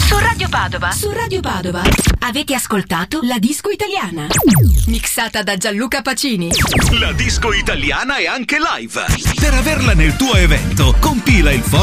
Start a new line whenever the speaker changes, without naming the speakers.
Su Radio Padova.
Su Radio Padova. Avete ascoltato La Disco Italiana. Mixata da Gianluca Pacini.
La disco italiana è anche live. Per averla nel tuo evento, compila il